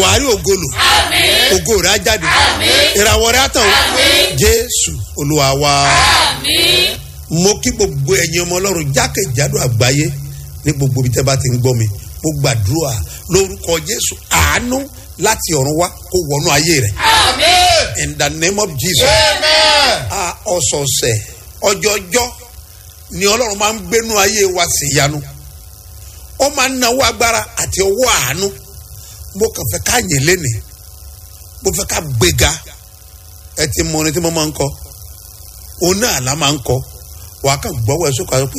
wàá rí ògo lò, ògo rẹ̀ á jáde, ìràwọ̀ rẹ̀ á tàn ó. Jésù Olúwa wa. Mo kí gbogbo ẹ̀yin ọmọ Ọlọ́run jákèjádò àgbáyé ní gbogbo ibi tẹ́ bá ti ń gbọ́ mi. Mo gbàdúrà lórúkọ Jésù, àánú láti ọ̀run wá kó wọnú ayé rẹ̀. In the name of Jesus. Ọ̀sọ̀ọ̀sẹ̀ ọjọ́jọ́ ni Ọlọ́run máa ń gbénú ayé wa sí ìyanu. Ó máa ń náwó agbára àti ọwọ́ àánú. Mo kàn fẹ́ ká yìn lénìí, mo fẹ́ ká gbéga. Ẹ ti mọ orin tí mo máa ń kọ, òun náà la máa ń kọ. Wà á kàn gbọ́wọ́ ẹ sókè pé